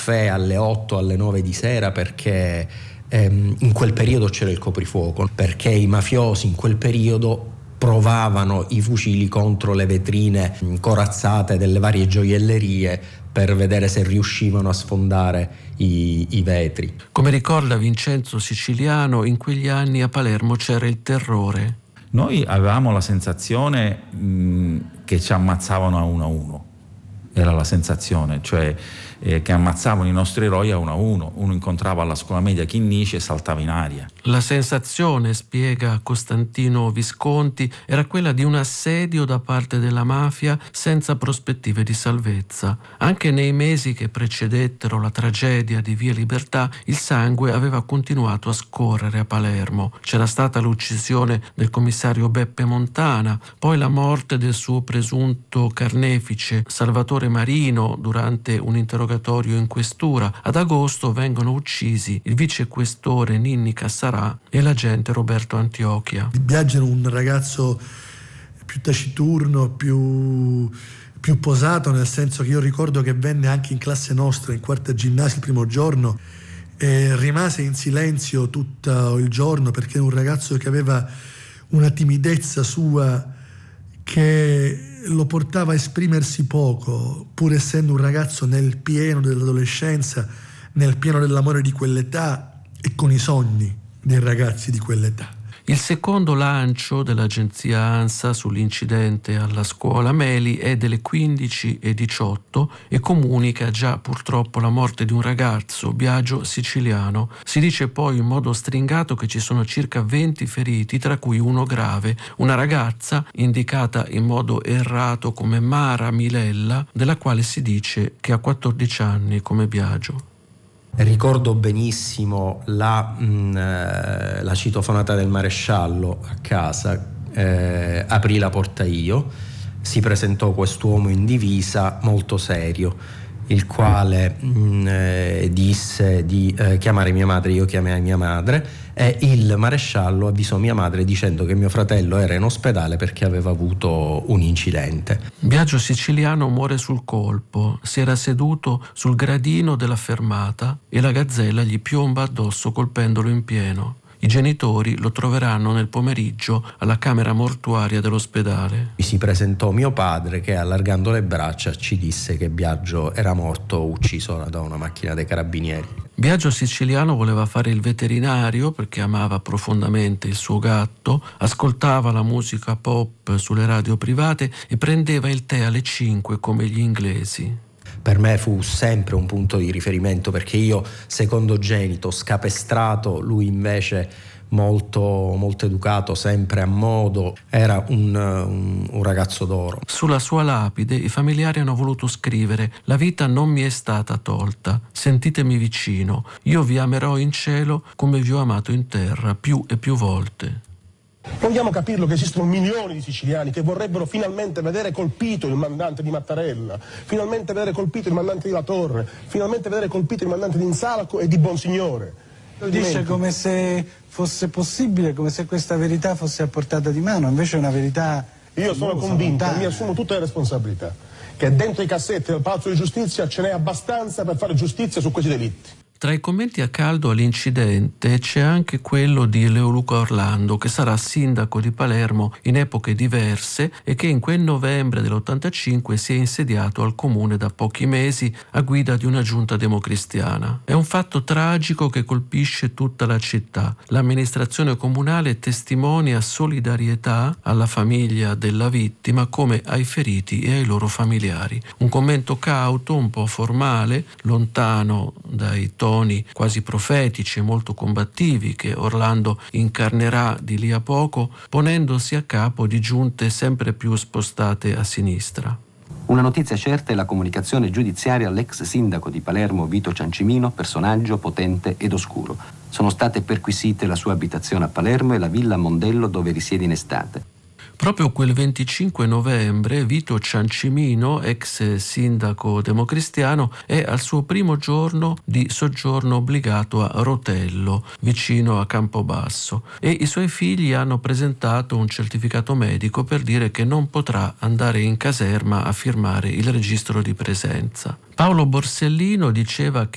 caffè alle 8, alle 9 di sera perché in quel periodo c'era il coprifuoco, perché i mafiosi in quel periodo provavano i fucili contro le vetrine corazzate delle varie gioiellerie per vedere se riuscivano a sfondare i vetri. Come ricorda Vincenzo Siciliano, in quegli anni a Palermo c'era il terrore. Noi avevamo la sensazione che ci ammazzavano a 1-1, era la sensazione, cioè che ammazzavano i nostri eroi a 1-1. Uno incontrava alla scuola media Chinnici e saltava in aria. La sensazione, spiega Costantino Visconti, era quella di un assedio da parte della mafia senza prospettive di salvezza. Anche nei mesi che precedettero la tragedia di Via Libertà, il sangue aveva continuato a scorrere a Palermo. C'era stata l'uccisione del commissario Beppe Montana, poi la morte del suo presunto carnefice Salvatore Marino durante un interrogatorio in questura. Ad agosto vengono uccisi il vicequestore Ninni Cassarà e l'agente Roberto Antiochia. Biagio era un ragazzo più taciturno, più posato, nel senso che io ricordo che venne anche in classe nostra, in quarta ginnasio, il primo giorno, e rimase in silenzio tutto il giorno perché era un ragazzo che aveva una timidezza sua che lo portava a esprimersi poco, pur essendo un ragazzo nel pieno dell'adolescenza, nel pieno dell'amore di quell'età e con i sogni dei ragazzi di quell'età. Il secondo lancio dell'agenzia ANSA sull'incidente alla scuola Meli è delle 15:18 e comunica già purtroppo la morte di un ragazzo, Biagio Siciliano. Si dice poi in modo stringato che ci sono circa 20 feriti, tra cui uno grave, una ragazza indicata in modo errato come Mara Milella, della quale si dice che ha 14 anni come Biagio. Ricordo benissimo la citofonata del maresciallo a casa. Aprì la porta io, si presentò quest'uomo in divisa molto serio, il quale disse di chiamare mia madre. Io chiamai mia madre e il maresciallo avvisò mia madre dicendo che mio fratello era in ospedale perché aveva avuto un incidente. Biagio Siciliano muore sul colpo, si era seduto sul gradino della fermata e la gazzella gli piomba addosso colpendolo in pieno. I genitori lo troveranno nel pomeriggio alla camera mortuaria dell'ospedale. Si presentò mio padre che, allargando le braccia, ci disse che Biagio era morto ucciso da una macchina dei carabinieri. Biagio Siciliano voleva fare il veterinario perché amava profondamente il suo gatto, ascoltava la musica pop sulle radio private e prendeva il tè alle 5 come gli inglesi. Per me fu sempre un punto di riferimento perché io, secondogenito, scapestrato, lui invece molto educato, sempre a modo, era un ragazzo d'oro. Sulla sua lapide i familiari hanno voluto scrivere: la vita non mi è stata tolta, sentitemi vicino, io vi amerò in cielo come vi ho amato in terra più e più volte. Vogliamo capirlo che esistono milioni di siciliani che vorrebbero finalmente vedere colpito il mandante di Mattarella, finalmente vedere colpito il mandante di La Torre, finalmente vedere colpito il mandante di Insalaco e di Bonsignore. Lo dice come se fosse possibile, come se questa verità fosse a portata di mano, invece è una verità. Io sono convinto, mi assumo tutte le responsabilità, che dentro i cassetti del Palazzo di Giustizia ce n'è abbastanza per fare giustizia su questi delitti. Tra i commenti a caldo all'incidente c'è anche quello di Leoluca Orlando, che sarà sindaco di Palermo in epoche diverse e che in quel novembre dell'85 si è insediato al comune da pochi mesi a guida di una giunta democristiana. È un fatto tragico che colpisce tutta la città. L'amministrazione comunale testimonia solidarietà alla famiglia della vittima come ai feriti e ai loro familiari. Un commento cauto, un po' formale, lontano dai toni quasi profetici e molto combattivi che Orlando incarnerà di lì a poco, ponendosi a capo di giunte sempre più spostate a sinistra. Una notizia certa è la comunicazione giudiziaria all'ex sindaco di Palermo Vito Ciancimino, personaggio potente ed oscuro. Sono state perquisite la sua abitazione a Palermo e la villa Mondello dove risiede in estate. Proprio quel 25 novembre Vito Ciancimino, ex sindaco democristiano, è al suo primo giorno di soggiorno obbligato a Rotello, vicino a Campobasso, e i suoi figli hanno presentato un certificato medico per dire che non potrà andare in caserma a firmare il registro di presenza. Paolo Borsellino diceva che